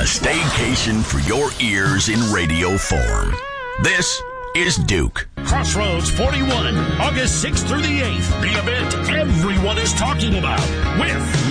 A staycation for your ears in radio form. This is Duke. Crossroads 41, August 6th through the 8th. The event everyone is talking about with